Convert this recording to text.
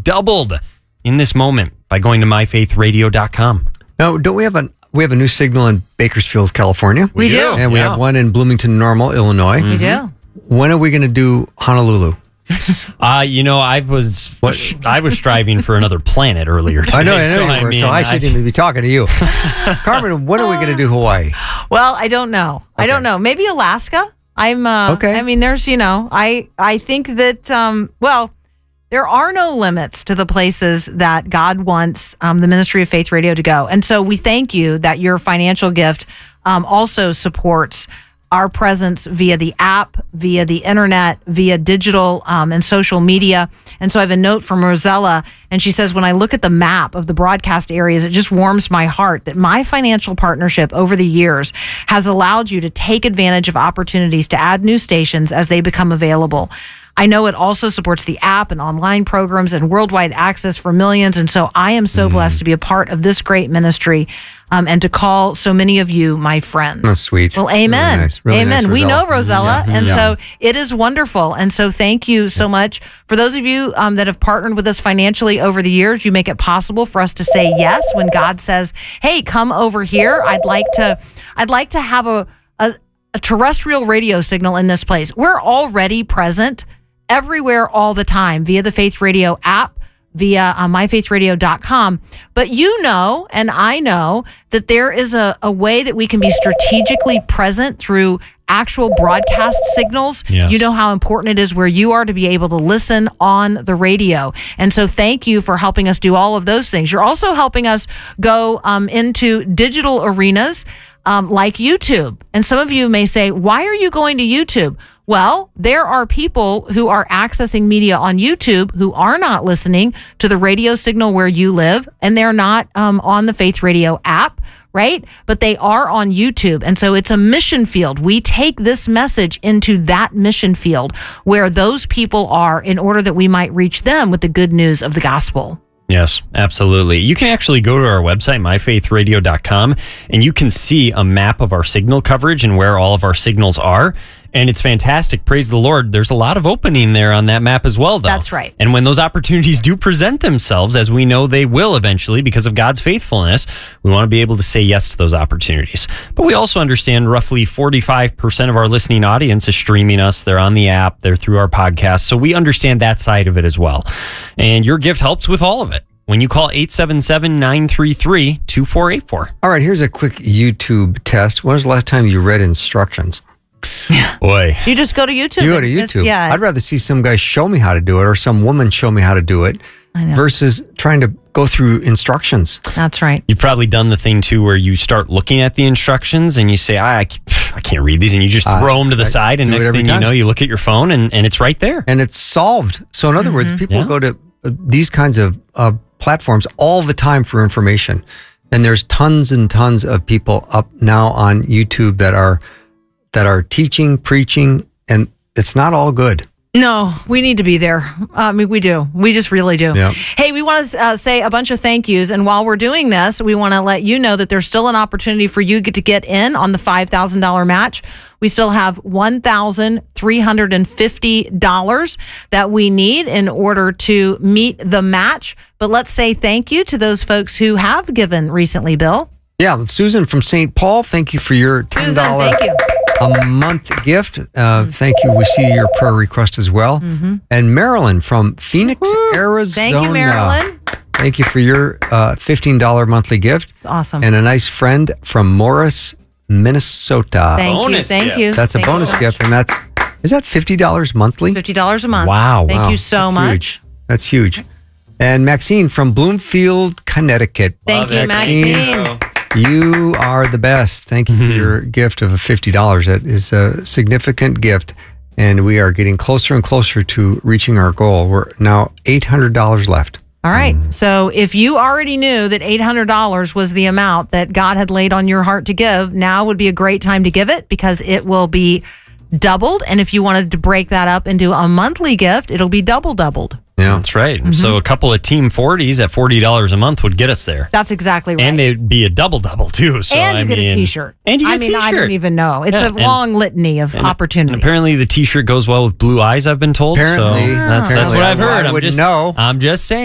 doubled in this moment by going to myfaithradio.com. Now, don't we have a new signal in Bakersfield, California? We do. And we have one in Bloomington Normal, Illinois. We do. When are we going to do Honolulu? I was striving for another planet earlier today. I know you were, I shouldn't even be talking to you. Carmen, when are we going to do Hawaii? Well, I don't know. Okay. I don't know. Maybe Alaska. Okay. I mean, there's, I think that, there are no limits to the places that God wants the Ministry of Faith Radio to go. And so we thank you that your financial gift also supports our presence via the app, via the internet, via digital and social media. And so I have a note from Rosella, and she says, when I look at the map of the broadcast areas, it just warms my heart that my financial partnership over the years has allowed you to take advantage of opportunities to add new stations as they become available. I know it also supports the app and online programs and worldwide access for millions. And so I am so blessed to be a part of this great ministry and to call so many of you my friends. That's sweet. Well, amen. Really nice. Really amen. Nice, we know Rosella. Yeah. And so it is wonderful. And so thank you so much. For those of you that have partnered with us financially over the years, you make it possible for us to say yes when God says, hey, come over here. I'd like to have a terrestrial radio signal in this place. We're already present everywhere all the time via the Faith Radio app, via myfaithradio.com. But and I know that there is a way that we can be strategically present through actual broadcast signals. Yes. You know how important it is where you are to be able to listen on the radio. And so thank you for helping us do all of those things. You're also helping us go into digital arenas like YouTube. And some of you may say, why are you going to YouTube? Well, there are people who are accessing media on YouTube who are not listening to the radio signal where you live, and they're not on the Faith Radio app, right? But they are on YouTube. And so it's a mission field. We take this message into that mission field where those people are in order that we might reach them with the good news of the gospel. Yes, absolutely. You can actually go to our website, myfaithradio.com, and you can see a map of our signal coverage and where all of our signals are. And it's fantastic. Praise the Lord. There's a lot of opening there on that map as well, though. That's right. And when those opportunities do present themselves, as we know they will eventually because of God's faithfulness, we want to be able to say yes to those opportunities. But we also understand roughly 45% of our listening audience is streaming us. They're on the app. They're through our podcast. So we understand that side of it as well. And your gift helps with all of it when you call 877-933-2484. All right, here's a quick YouTube test. When was the last time you read instructions? Boy. You just go to YouTube. You go to YouTube. Yeah. I'd rather see some guy show me how to do it or some woman show me how to do it versus trying to go through instructions. That's right. You've probably done the thing, too, where you start looking at the instructions and you say, I can't read these, and you just throw them to the side, and next thing you know, you look at your phone and it's right there. And it's solved. So in other words, people go to these kinds of platforms all the time for information. And there's tons and tons of people up now on YouTube that are teaching, preaching, and it's not all good. No, we need to be there. I mean, we do. We just really do. Yep. Hey, we want to say a bunch of thank yous. And while we're doing this, we want to let you know that there's still an opportunity for you to get in on the $5,000 match. We still have $1,350 that we need in order to meet the match. But let's say thank you to those folks who have given recently, Bill. Yeah, Susan from St. Paul, thank you for your $10 thank you. a month gift. Thank you. We see your prayer request as well. And Marilyn from Phoenix, Arizona. Thank you, Marilyn. Thank you for your $15 monthly gift. Awesome. And a nice friend from Morris, Minnesota. Thank you. That's a bonus gift. And is that $50 monthly? $50 a month. Wow. Thank you so much. That's huge. And Maxine from Bloomfield, Connecticut. Thank you, Maxine. You are the best. Thank you for your gift of $50. That is a significant gift. And we are getting closer and closer to reaching our goal. We're now $800 left. All right. So if you already knew that $800 was the amount that God had laid on your heart to give, now would be a great time to give it because it will be doubled. And if you wanted to break that up into a monthly gift, it'll be doubled. Yeah, that's right. So a couple of Team 40s at $40 a month would get us there. That's exactly right. And it'd be a double too. So and you get a T-shirt. And you get a T-shirt. I don't even know. It's a long litany of opportunity. And apparently the T-shirt goes well with blue eyes, I've been told. Apparently. So that's what I've heard. I wouldn't know. I'm just saying.